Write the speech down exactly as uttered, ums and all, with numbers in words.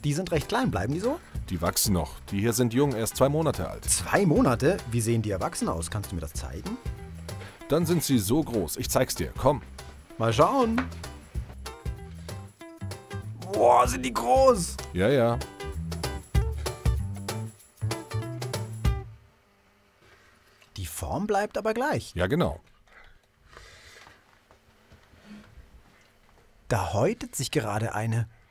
Die sind recht klein, bleiben die so? Die wachsen noch. Die hier sind jung, erst zwei Monate alt. Zwei Monate? Wie sehen die erwachsen aus? Kannst du mir das zeigen? Dann sind sie so groß. Ich zeig's dir. Komm. Mal schauen. Boah, sind die groß! Ja, ja. Die Form bleibt aber gleich. Ja, genau. Da häutet sich gerade eine.